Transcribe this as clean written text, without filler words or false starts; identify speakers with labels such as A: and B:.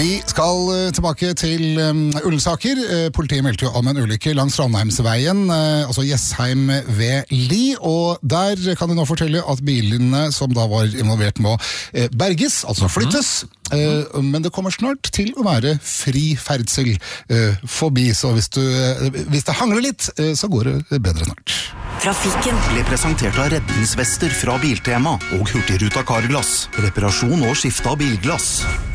A: Vi skal tilbake til Ullensaker. Politiet meldte jo om en ulykke langs Trondheimsveien, altså Jessheim ved Li, og der kan de nå fortelle at bilene som da var involvert må berges, altså flyttes, men det kommer snart til å være fri ferdsel forbi, så hvis det hangler litt, så går det bedre snart.
B: Trafikken ble presentert av redningsvester fra Biltema og Hurtigruta Carglass. Reparasjon og skifte av bilglass.